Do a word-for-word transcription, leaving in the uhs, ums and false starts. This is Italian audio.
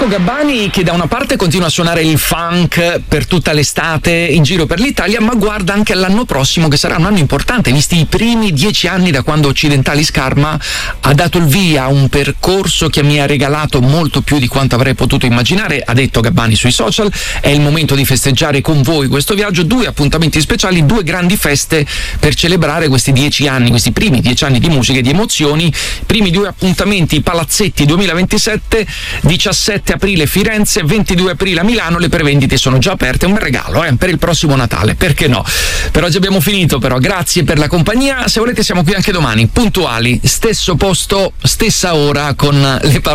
Francesco Gabbani, che da una parte continua a suonare il funk per tutta l'estate in giro per l'Italia, ma guarda anche all'anno prossimo, che sarà un anno importante, visti i primi dieci anni da quando Occidentali Scarma ha dato il via a un percorso che mi ha regalato molto più di quanto avrei potuto immaginare. Ha detto Gabbani sui social: è il momento di festeggiare con voi questo viaggio, due appuntamenti speciali, due grandi feste per celebrare questi dieci anni, questi primi dieci anni di musica e di emozioni. Primi due appuntamenti: Palazzetti duemilaventisette, diciassette aprile Firenze, ventidue aprile a Milano. Le prevendite sono già aperte, un regalo eh, per il prossimo Natale, perché no? Per oggi abbiamo finito, però grazie per la compagnia. Se volete siamo qui anche domani, puntuali, stesso posto, stessa ora, con le parole